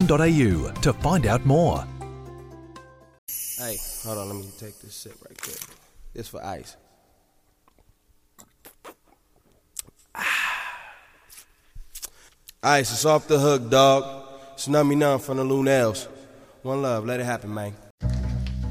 ice.com.au to find out more. Hey, hold on, let me take this sip right quick. This for ice. Ice, it's off the hook, dog. It's nummy none from the Lunels. One love, let it happen, man.